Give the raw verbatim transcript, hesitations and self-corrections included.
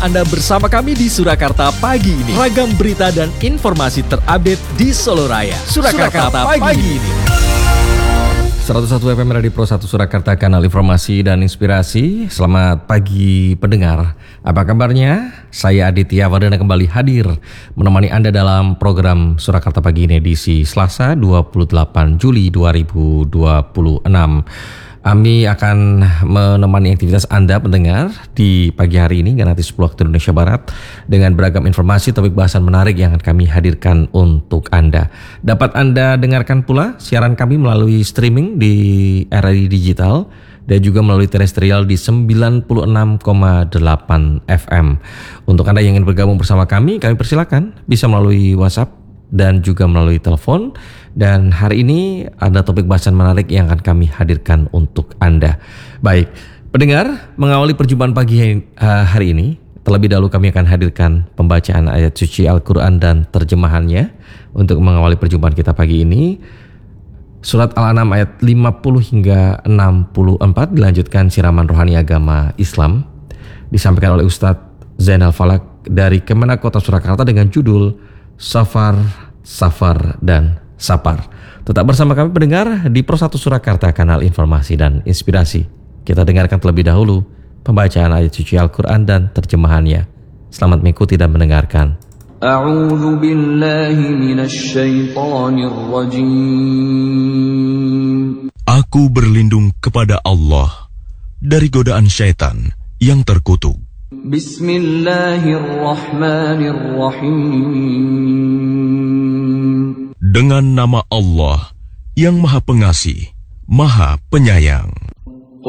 Anda bersama kami di Surakarta pagi ini. Ragam berita dan informasi terupdate di Solo Raya. Surakarta, Surakarta pagi, pagi ini. seratus satu F M Radio Pro satu Surakarta, kanal informasi dan inspirasi. Selamat pagi pendengar. Apa kabarnya? Saya Aditya Wardana kembali hadir menemani Anda dalam program Surakarta pagi ini edisi Selasa dua puluh delapan Juli dua ribu dua puluh enam. Kami akan menemani aktivitas Anda pendengar di pagi hari ini nanti sepuluh waktu Indonesia Barat dengan beragam informasi topik bahasan menarik yang akan kami hadirkan untuk Anda. Dapat Anda dengarkan pula siaran kami melalui streaming di R R I Digital dan juga melalui terestrial di sembilan puluh enam koma delapan F M. Untuk Anda yang ingin bergabung bersama kami, kami persilakan bisa melalui WhatsApp dan juga melalui telepon. Dan hari ini ada topik bahasan menarik yang akan kami hadirkan untuk Anda. Baik, pendengar, mengawali perjumpaan pagi hari ini, terlebih dahulu kami akan hadirkan pembacaan ayat suci Al-Quran dan terjemahannya. Untuk mengawali perjumpaan kita pagi ini, Surat Al-An'am ayat lima puluh hingga enam puluh empat, dilanjutkan siraman rohani agama Islam, disampaikan oleh Ustadz Zainal Falak dari Kemenak Kota Surakarta dengan judul Safar, Safar, dan Sapar. Tetap bersama kami pendengar di Pro satu Surakarta, kanal informasi dan inspirasi. Kita dengarkan terlebih dahulu pembacaan ayat suci Al-Quran dan terjemahannya. Selamat mengikuti dan mendengarkan. A'udzu billahi minasy syaithanir rajim. Aku berlindung kepada Allah dari godaan syaitan yang terkutuk. Bismillahirrahmanirrahim. Dengan nama Allah yang Maha Pengasih, Maha Penyayang.